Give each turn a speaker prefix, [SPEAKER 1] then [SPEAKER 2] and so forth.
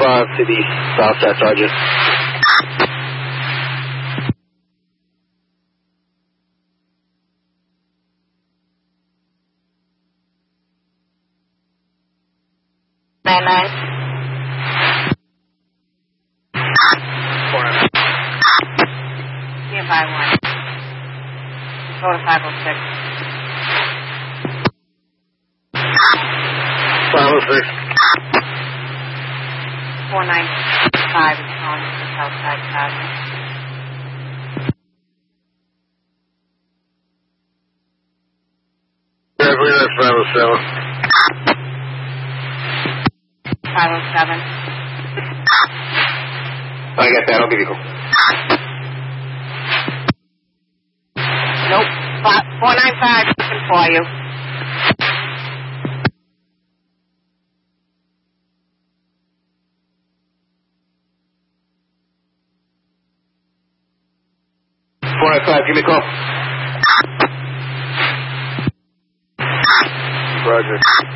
[SPEAKER 1] 405 to the south side, Sergeant.
[SPEAKER 2] Nearby one. Go to 506.
[SPEAKER 1] 506.
[SPEAKER 2] 495 is calling for Southside Plaza.
[SPEAKER 1] Yeah, I believe that's 507.
[SPEAKER 2] 507.
[SPEAKER 1] I got that. I'll give you a call.
[SPEAKER 2] Nope. 495 looking for you.
[SPEAKER 1] Give me a call. Roger.